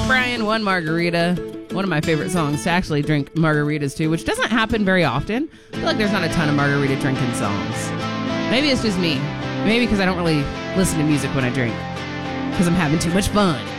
Brian, One Margarita. One of my favorite songs to actually drink margaritas to, which doesn't happen very often. I feel like there's not a ton of margarita drinking songs. Maybe it's just me. Maybe because I don't really listen to music when I drink. Because I'm having too much fun.